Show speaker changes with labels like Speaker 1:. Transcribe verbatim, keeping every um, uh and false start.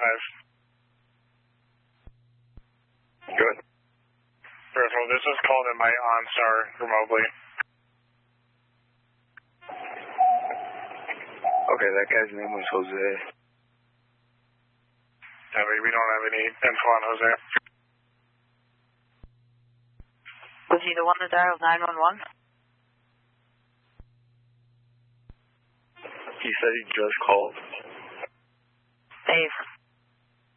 Speaker 1: five.
Speaker 2: Good.
Speaker 1: Bristol, this is called in my OnStar remotely.
Speaker 2: Okay, that guy's name was Jose.
Speaker 1: Yeah, but we don't have any info on Jose.
Speaker 3: Was he the one that dialed nine one one?
Speaker 2: He said he just called.
Speaker 3: Dave.